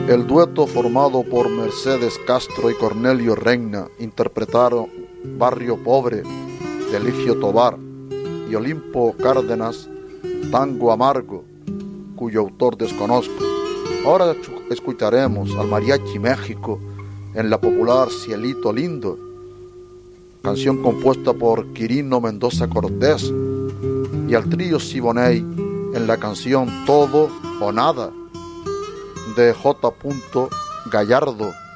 El dueto formado por Mercedes Castro y Cornelio Reina interpretaron Barrio Pobre de Eligio Tobar y Olimpo Cárdenas, Tango Amargo, cuyo autor desconozco. Ahora escucharemos al Mariachi México en la popular Cielito Lindo, canción compuesta por Quirino Mendoza Cortés, y al trío Siboney en la canción Todo o Nada de J. Gallardo